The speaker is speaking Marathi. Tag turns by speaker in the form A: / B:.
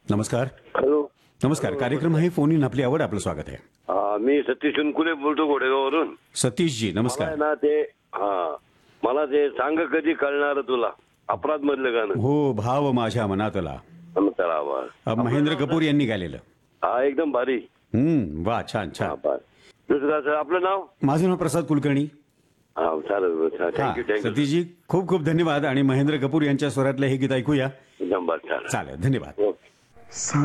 A: नमस्कार.
B: हॅलो.
A: नमस्कार. कार्यक्रम आहे फोन इन आपली आवड, आपलं स्वागत आहे.
B: मी सतीश उनकुले बोलतो घोडेगाववरून.
A: सतीशजी
B: मला
A: नमस्कार.
B: आहे ना ते मला ते सांग कधी कळणार तुला अपराध मधलं गाणं.
A: हो, भाव माझ्या मनातला.
B: त्याला आवाज
A: महेंद्र कपूर यांनी गायलेलं.
B: एकदम भारी.
A: वा, छान छान.
B: दुसरं असं आपलं नाव.
A: माझं नाव प्रसाद कुलकर्णी.
B: चालेल. थँक्यू.
A: सतीशजी खूप खूप धन्यवाद. आणि महेंद्र कपूर यांच्या स्वरातलं हे गीत ऐकूया.
B: एकदम बरं.
A: चालेल, धन्यवाद.
B: ओके.